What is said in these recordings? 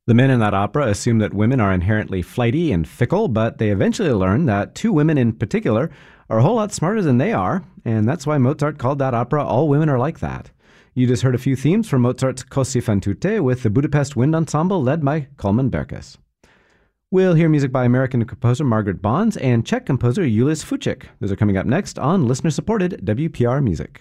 The men in that opera assume that women are inherently flighty and fickle, but they eventually learn that two women in particular are a whole lot smarter than they are, and that's why Mozart called that opera All Women Are Like That. You just heard a few themes from Mozart's Così fan tutte with the Budapest Wind Ensemble led by Coleman Berkes. We'll hear music by American composer Margaret Bonds and Czech composer Julius Fučík. Those are coming up next on listener-supported WPR Music.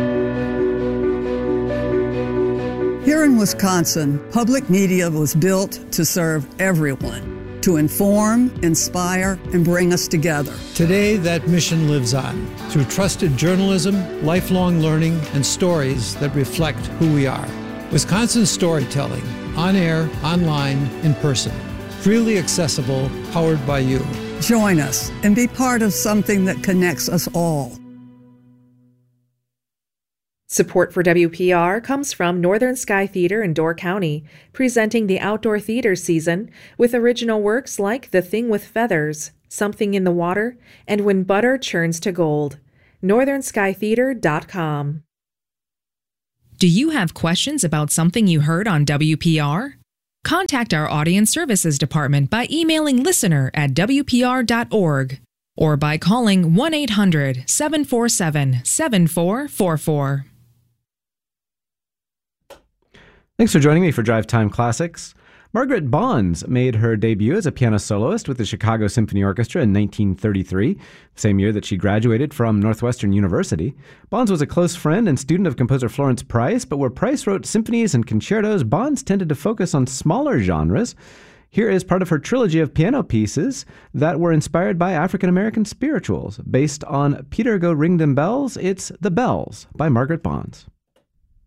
Here in Wisconsin, public media was built to serve everyone, to inform, inspire, and bring us together. Today, that mission lives on through trusted journalism, lifelong learning, and stories that reflect who we are. Wisconsin storytelling, on air, online, in person. Freely accessible, powered by you. Join us and be part of something that connects us all. Support for WPR comes from Northern Sky Theater in Door County, presenting the outdoor theater season with original works like The Thing with Feathers, Something in the Water, and When Butter Churns to Gold. NorthernSkyTheater.com. Do you have questions about something you heard on WPR? Contact our Audience Services Department by emailing listener@wpr.org or by calling 1-800-747-7444. Thanks for joining me for Drive Time Classics. Margaret Bonds made her debut as a piano soloist with the Chicago Symphony Orchestra in 1933, the same year that she graduated from Northwestern University. Bonds was a close friend and student of composer Florence Price, but where Price wrote symphonies and concertos, Bonds tended to focus on smaller genres. Here is part of her trilogy of piano pieces that were inspired by African-American spirituals. Based on Peter Go Ring Dem Bells, it's The Bells by Margaret Bonds.